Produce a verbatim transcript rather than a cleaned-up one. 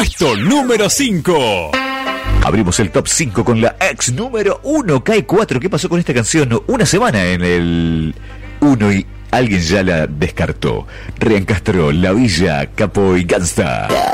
Puesto número cinco. Abrimos el top cinco con la ex número uno, K cuatro. ¿Qué pasó con esta canción? Una semana en el uno y alguien ya la descartó. Ryan Castro, La Villa, Capo y Gangsta.